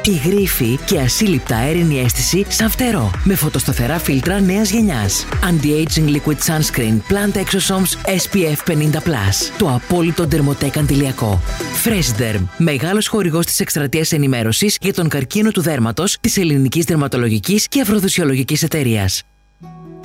Πυγρήφη και ασύλληπτα αέρινη αίσθηση σαν φτερό. Με φωτοσταθερά φίλτρα νέας γενιάς. Anti-aging liquid sunscreen Plant Exosomes SPF 50+. Το απόλυτο ντερμοτέκ αντιλιακό. Freshderm. Μεγάλος χορηγός της εκστρατείας ενημέρωσης για τον καρκίνο του δέρματος της Ελληνικής Δερματολογικής και Αφροδισιολογικής Εταιρείας.